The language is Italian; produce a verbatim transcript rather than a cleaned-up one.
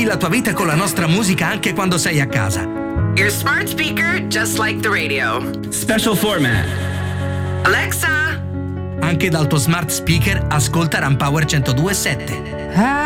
la tua vita con la nostra musica anche quando sei a casa. Your smart speaker, just like the radio. Special format. Alexa. Anche dal tuo smart speaker ascolta Rampower centodue e sette.